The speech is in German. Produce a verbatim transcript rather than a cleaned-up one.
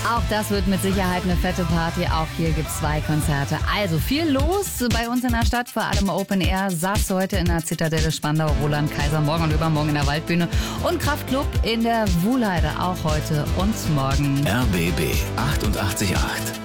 Auch das wird mit Sicherheit eine fette Party. Auch hier gibt es zwei Konzerte. Also viel los bei uns in der Stadt, vor allem Open Air. Saß heute in der Zitadelle Spandau, Roland Kaiser, morgen und übermorgen in der Waldbühne. Und Kraftklub in der Wuhlheide, auch heute und morgen. R B B achtundachtzig Komma acht.